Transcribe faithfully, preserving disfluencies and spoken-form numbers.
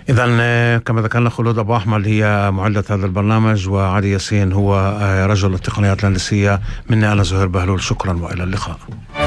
إذا كما ذكرنا خلود أبو أحمد هي معدة هذا البرنامج، وعلي ياسين هو رجل التقنيات الهندسية. مني أنا زهير بهلول، شكرا وإلى اللقاء.